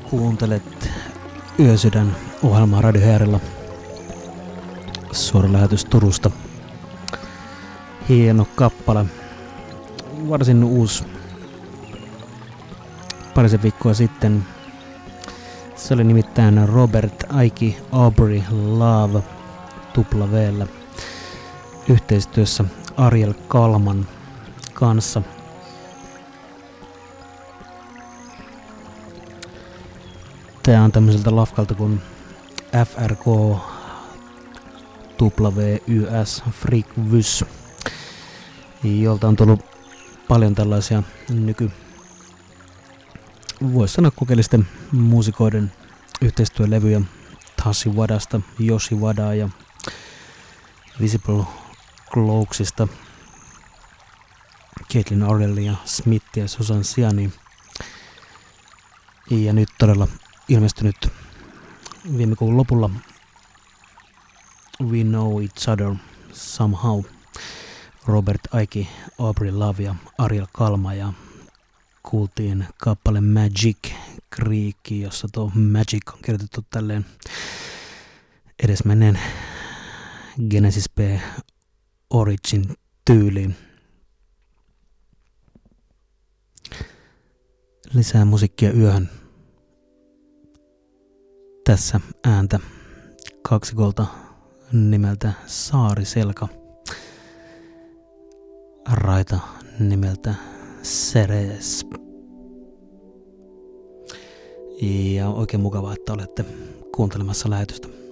Kuuntelet Yösydän ohjelmaa Radio Heerillä. Suora lähetys Turusta. Hieno kappale. Varsin uusi. Parisen viikkoa sitten. Se oli nimittäin Robert Ike Aubrey Love W yhteistyössä Ariel Kalman kanssa. Tää on tämmöiseltä lafkalta kuin FRK WYS Freakvys, jolta on tullut paljon tällaisia voisi sanoa kokeellisten muusikoiden yhteistyölevyjä Tashi Wadasta, Yoshi Wadaa ja Visible Cloaksista, Caitlin Arellia, Smithia ja Susan Siani. Ja nyt todella ilmestynyt viime kuun lopulla We Know Each Other Somehow, Robert Ike Aubrey Love ja Ariel Kalma, ja kuultiin kappale Magic Creek, jossa tuo Magic on kirjoitettu tälleen edesmenneen Genesis P Origin tyyliin. Lisää musiikkia yöhön. Tässä ääntä kaksikolta nimeltä Saariselka, raita nimeltä Ceres. Ja oikein mukavaa, että olette kuuntelemassa lähetystä.